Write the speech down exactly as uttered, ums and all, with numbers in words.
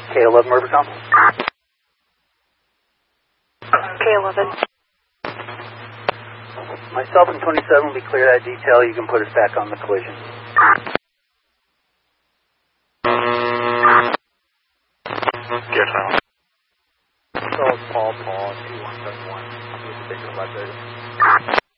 K eleven Murphycom. K eleven. Myself and twenty-seven will be cleared out of detail. You can put us back on the collision. Gear silent. So Paul, Paul, two one seven one. I'm going to take the left there.